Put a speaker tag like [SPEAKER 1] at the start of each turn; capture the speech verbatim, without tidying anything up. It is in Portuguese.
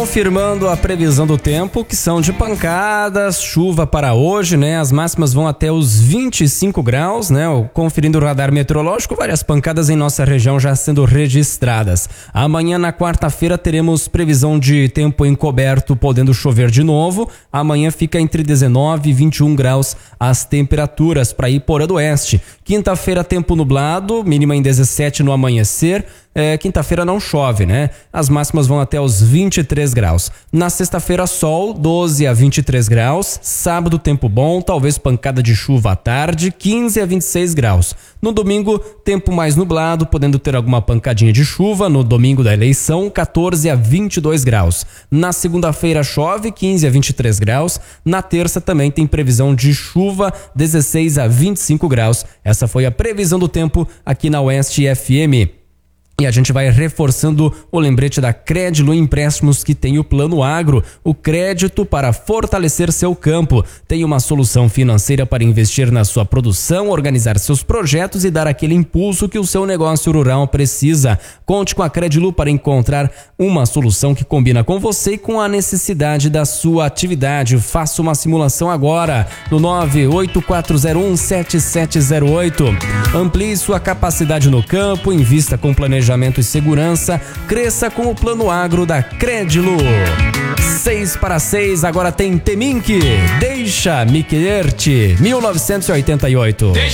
[SPEAKER 1] Confirmando a previsão do tempo, que são de pancadas, chuva para hoje, né? As máximas vão até os vinte e cinco graus, né? Conferindo o radar meteorológico, várias pancadas em nossa região já sendo registradas. Amanhã, na quarta-feira, teremos previsão de tempo encoberto, podendo chover de novo. Amanhã fica entre dezenove e vinte e um graus as temperaturas para Iporã do Oeste. Quinta-feira, tempo nublado, mínima em dezessete no amanhecer. É, quinta-feira não chove, né? As máximas vão até os vinte e três graus. Na sexta-feira, sol, doze a vinte e três graus. Sábado, tempo bom, talvez pancada de chuva à tarde, quinze a vinte e seis graus. No domingo, tempo mais nublado, podendo ter alguma pancadinha de chuva. No domingo da eleição, quatorze a vinte e dois graus. Na segunda-feira, chove, quinze a vinte e três graus. Na terça também tem previsão de chuva, dezesseis a vinte e cinco graus. Essa foi a previsão do tempo aqui na Oeste F M. E a gente vai reforçando o lembrete da Crédilo Empréstimos, que tem o Plano Agro, o crédito para fortalecer seu campo. Tem uma solução financeira para investir na sua produção, organizar seus projetos e dar aquele impulso que o seu negócio rural precisa. Conte com a Crédilo para encontrar uma solução que combina com você e com a necessidade da sua atividade. Faça uma simulação agora no nove oito quatro zero um sete sete zero oito. Amplie sua capacidade no campo, invista com planejamento e segurança, cresça com o Plano Agro da Crédilo. Seis para seis, agora tem Temink, Deixa-me Querer-te, mil novecentos e oitenta e oito.